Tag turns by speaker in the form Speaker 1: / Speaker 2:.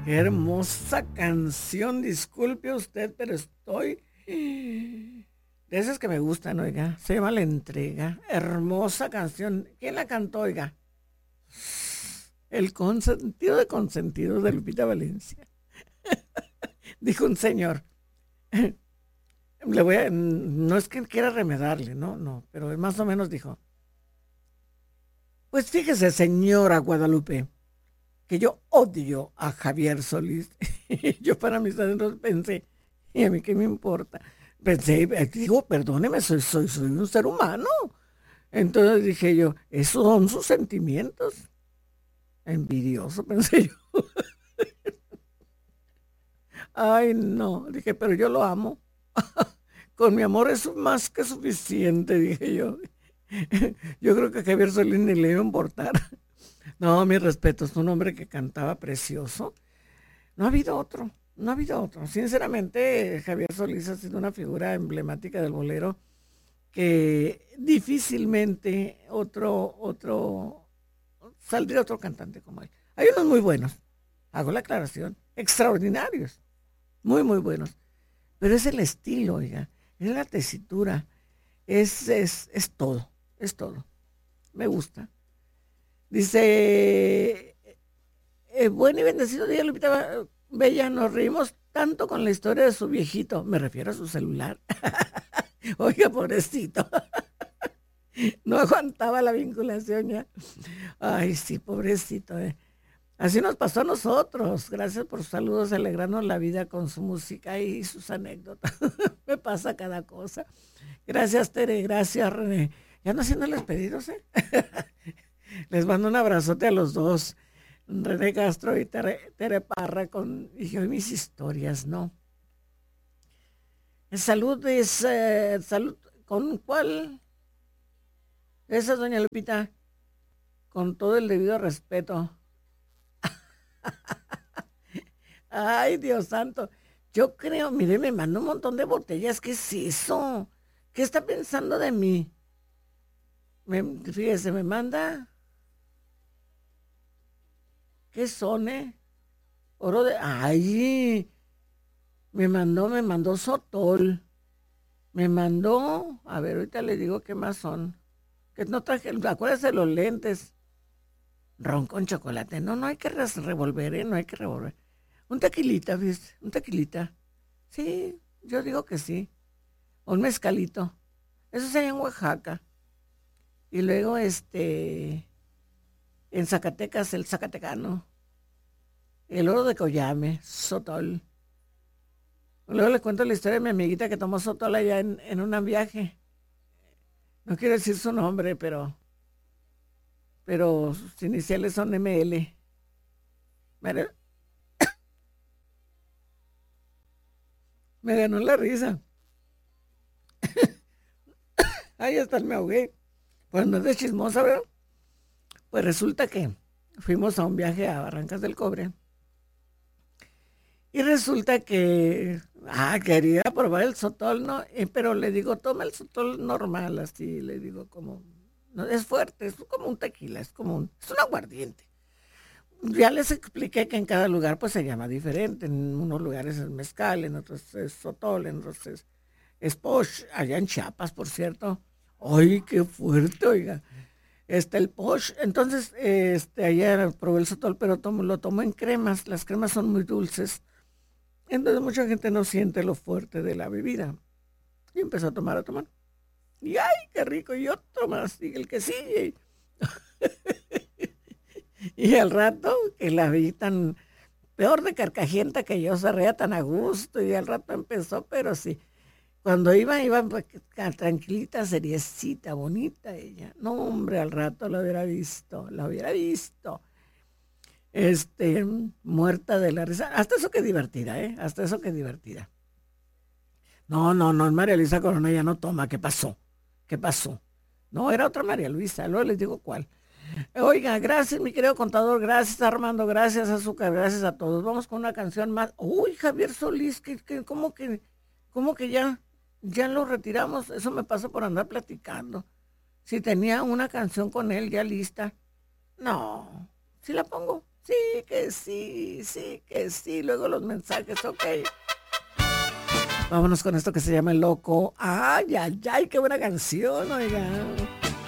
Speaker 1: Qué hermosa canción, disculpe usted, pero estoy de esas que me gustan, oiga. Se llama La Entrega. Hermosa canción. ¿Quién la cantó, oiga? El consentido de consentido de Lupita Valencia. Dijo un señor. No es que quiera remedarle, no, no, pero más o menos dijo. Pues fíjese, señora Guadalupe, que yo odio a Javier Solís. Yo para mis adentros pensé, ¿y a mí qué me importa? Pensé, digo, perdóneme, soy un ser humano. Entonces dije yo, esos son sus sentimientos. Envidioso, pensé yo. Ay, no, dije, pero yo lo amo. Con mi amor es más que suficiente, dije yo. Yo creo que a Javier Solís ni le iba a importar. No, mi respeto, es un hombre que cantaba precioso. No ha habido otro, no ha habido otro. Sinceramente, Javier Solís ha sido una figura emblemática del bolero que difícilmente saldría otro cantante como él. Hay unos muy buenos, hago la aclaración, extraordinarios, muy, muy buenos. Pero es el estilo, oiga, es la tesitura, es todo, es todo. Me gusta. Dice, buen y bendecido día, Lupita Bella, nos reímos tanto con la historia de su viejito, me refiero a su celular. Oiga, pobrecito, no aguantaba la vinculación ya. Ay, sí, pobrecito. Así nos pasó a nosotros. Gracias por sus saludos, alegrarnos la vida con su música y sus anécdotas. Me pasa cada cosa. Gracias, Tere, gracias, René. Ya no haciendo los pedidos, ¿eh? Les mando un abrazote a los dos. René Castro y Tere Parra y yo y mis historias, ¿no? Salud es, salud, ¿con cuál? Esa, doña Lupita, con todo el debido respeto. Ay, Dios santo. Yo creo, mire, me manda un montón de botellas. ¿Qué es eso? ¿Qué está pensando de mí? Fíjese, me manda. ¿Qué son, eh? Oro de. Ay, me mandó Sotol. Me mandó. A ver, ahorita le digo qué más son. Que no traje. Acuérdese de los lentes. Ron con chocolate. No, no hay que revolver, ¿eh? No hay que revolver. Un tequilita, ¿viste? Un tequilita. Sí, yo digo que sí. Un mezcalito. Eso se en Oaxaca. Y luego, en Zacatecas, el zacatecano. El oro de Coyame, Sotol. Luego le cuento la historia de mi amiguita que tomó Sotol allá en un viaje. No quiero decir su nombre, pero sus iniciales son ML. Me, me ganó la risa. Ay, hasta me ahogué. Pues no es de chismosa, ¿verdad? Pues resulta que fuimos a un viaje a Barrancas del Cobre. Y resulta que, quería probar el sotol, ¿no? Pero le digo, toma el sotol normal, así, le digo, como, no, es fuerte, es como un tequila, es un aguardiente. Ya les expliqué que en cada lugar pues se llama diferente, en unos lugares es mezcal, en otros es sotol, en otros es posh, allá en Chiapas, por cierto. ¡Ay, qué fuerte, oiga! El posh, entonces, ayer probé el sotol, pero lo tomo en cremas, las cremas son muy dulces. Entonces mucha gente no siente lo fuerte de la bebida. Y empezó a tomar. Y ¡ay, qué rico! Y otro más, y el que sigue. Y al rato, que la vi tan peor de carcajenta que yo, se reía tan a gusto. Y al rato empezó, pero sí. Cuando iba tranquilita, seriecita, bonita ella. No, hombre, al rato lo hubiera visto, la hubiera visto. Muerta de la risa. Hasta eso que divertida, ¿eh? Hasta eso que divertida. No, no, no, María Luisa Corona ya no toma. ¿Qué pasó? ¿Qué pasó? No, era otra María Luisa, luego les digo cuál. Oiga, gracias, mi querido contador, gracias, Armando, gracias, Azúcar, gracias a todos. Vamos con una canción más. Uy, Javier Solís, cómo que ya lo retiramos? Eso me pasa por andar platicando. Si tenía una canción con él ya lista. No, sí la pongo, sí que sí. Luego los mensajes, ok. Vámonos con esto que se llama El Loco. Ay, ay, ay, qué buena canción, oiga.